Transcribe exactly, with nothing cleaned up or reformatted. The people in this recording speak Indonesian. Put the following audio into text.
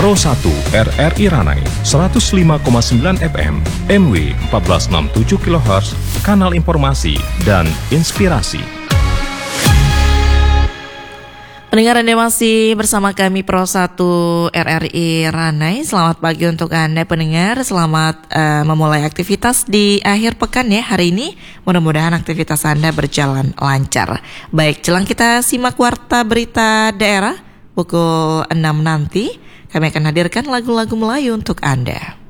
Pro satu R R I Ranai seratus lima koma sembilan F M, M W empat belas enam puluh tujuh kilohertz, kanal informasi dan inspirasi. Pendengar, Anda masih bersama kami Pro satu R R I Ranai. Selamat pagi untuk Anda pendengar. Selamat uh, memulai aktivitas di akhir pekan ya hari ini. Mudah-mudahan aktivitas Anda berjalan lancar. Baik, jelang kita simak warta berita daerah pukul enam nanti, kami akan hadirkan lagu-lagu Melayu untuk Anda.